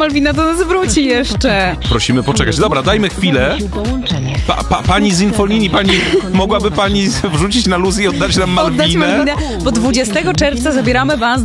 Malwina do nas wróci jeszcze. Prosimy poczekać. Dobra, dajmy chwilę. Pani z infolinii, mogłaby pani wrzucić na luz i oddać nam Malwinę? Bo 20 czerwca zabieramy was